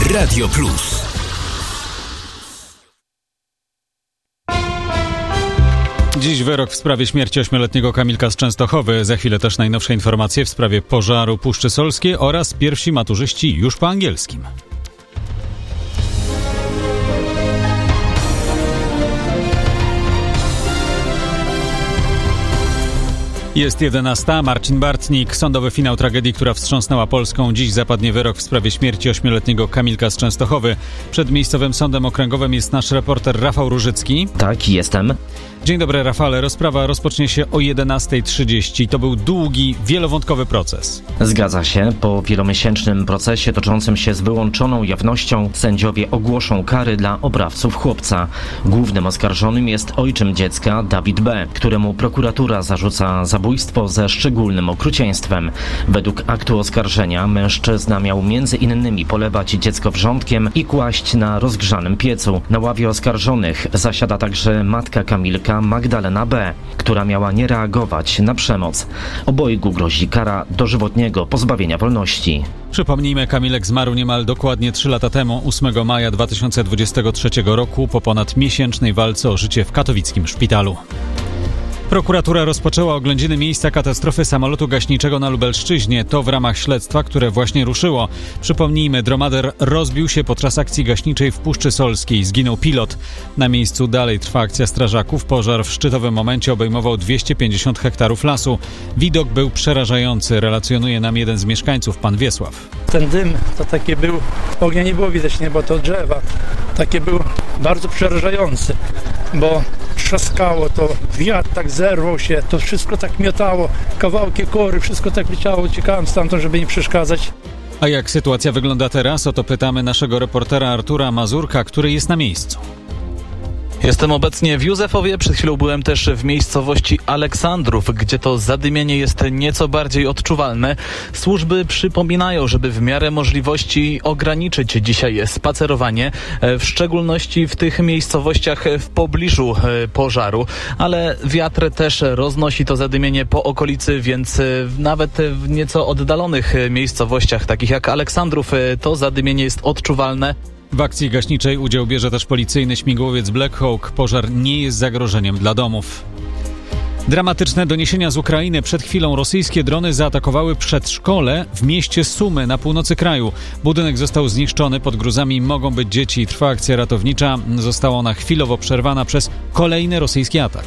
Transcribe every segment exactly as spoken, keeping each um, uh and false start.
Radio Plus. Dziś wyrok w sprawie śmierci ośmioletniego Kamilka z Częstochowy. Za chwilę też najnowsze informacje w sprawie pożaru Puszczy Solskiej oraz pierwsi maturzyści już po angielskim. Jest jedenasta. Marcin Bartnik. Sądowy finał tragedii, która wstrząsnęła Polską. Dziś zapadnie wyrok w sprawie śmierci ośmioletniego Kamilka z Częstochowy. Przed miejscowym sądem okręgowym jest nasz reporter Rafał Różycki. Tak, jestem. Dzień dobry, Rafale. Rozprawa rozpocznie się o jedenasta trzydzieści. To był długi, wielowątkowy proces. Zgadza się. Po wielomiesięcznym procesie toczącym się z wyłączoną jawnością sędziowie ogłoszą kary dla oprawców chłopca. Głównym oskarżonym jest ojczym dziecka Dawid B., któremu prokuratura zarzuca zabójstwo ze szczególnym okrucieństwem. Według aktu oskarżenia mężczyzna miał między innymi polewać dziecko wrzątkiem i kłaść na rozgrzanym piecu. Na ławie oskarżonych zasiada także matka Kamilka, Magdalena B., która miała nie reagować na przemoc. Obojgu grozi kara dożywotniego pozbawienia wolności. Przypomnijmy, Kamilek zmarł niemal dokładnie trzy lata temu, ósmego maja dwa tysiące dwudziestego trzeciego roku, po ponad miesięcznej walce o życie w katowickim szpitalu. Prokuratura rozpoczęła oględziny miejsca katastrofy samolotu gaśniczego na Lubelszczyźnie. To w ramach śledztwa, które właśnie ruszyło. Przypomnijmy, dromader rozbił się podczas akcji gaśniczej w Puszczy Solskiej. Zginął pilot. Na miejscu dalej trwa akcja strażaków. Pożar w szczytowym momencie obejmował dwieście pięćdziesiąt hektarów lasu. Widok był przerażający, relacjonuje nam jeden z mieszkańców, pan Wiesław. Ten dym to takie był, ognia nie było widać, nie, bo to drzewa. Takie był bardzo przerażający, bo trzaskało to, wiatr tak zerwał się, to wszystko tak miotało, kawałki kory, wszystko tak leciało, uciekałem stamtąd, żeby nie przeszkadzać. A jak sytuacja wygląda teraz? O to pytamy naszego reportera Artura Mazurka, który jest na miejscu. Jestem obecnie w Józefowie, przed chwilą byłem też w miejscowości Aleksandrów, gdzie to zadymienie jest nieco bardziej odczuwalne. Służby przypominają, żeby w miarę możliwości ograniczyć dzisiaj spacerowanie, w szczególności w tych miejscowościach w pobliżu pożaru, ale wiatr też roznosi to zadymienie po okolicy, więc nawet w nieco oddalonych miejscowościach, takich jak Aleksandrów, to zadymienie jest odczuwalne. W akcji gaśniczej udział bierze też policyjny śmigłowiec Black Hawk. Pożar nie jest zagrożeniem dla domów. Dramatyczne doniesienia z Ukrainy. Przed chwilą rosyjskie drony zaatakowały przedszkole w mieście Sumy na północy kraju. Budynek został zniszczony, pod gruzami mogą być dzieci. Trwa akcja ratownicza. Została ona chwilowo przerwana przez kolejny rosyjski atak.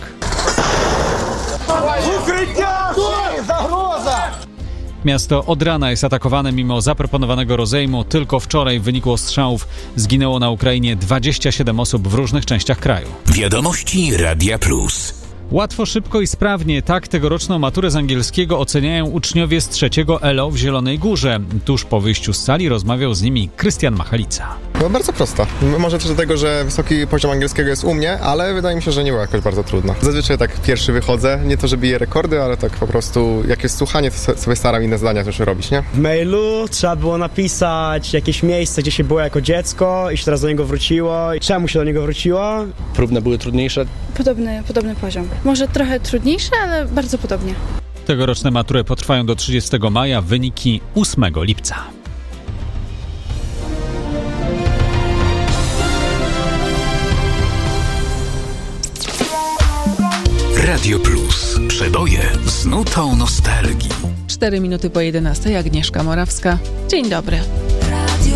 Miasto od rana jest atakowane mimo zaproponowanego rozejmu. Tylko wczoraj w wyniku ostrzałów zginęło na Ukrainie dwadzieścia siedem osób w różnych częściach kraju. Wiadomości Radia Plus. Łatwo, szybko i sprawnie. Tak tegoroczną maturę z angielskiego oceniają uczniowie z trzeciego E L O w Zielonej Górze. Tuż po wyjściu z sali rozmawiał z nimi Krystian Machalica. No bardzo prosta. Może też dlatego, że wysoki poziom angielskiego jest u mnie, ale wydaje mi się, że nie była jakoś bardzo trudna. Zazwyczaj tak pierwszy wychodzę, nie to, że biję rekordy, ale tak po prostu jak jest słuchanie, to sobie staram inne zdania też robić, nie? W mailu trzeba było napisać jakieś miejsce, gdzie się było jako dziecko i się teraz do niego wróciło. Czemu się do niego wróciło? Próbne były trudniejsze? Podobny, podobny poziom. Może trochę trudniejsze, ale bardzo podobnie. Tegoroczne matury potrwają do trzydziestego maja, wyniki ósmego lipca. Radio Plus. Przeboje z nutą nostalgii. Cztery minuty po jedenastej. Agnieszka Morawska. Dzień dobry.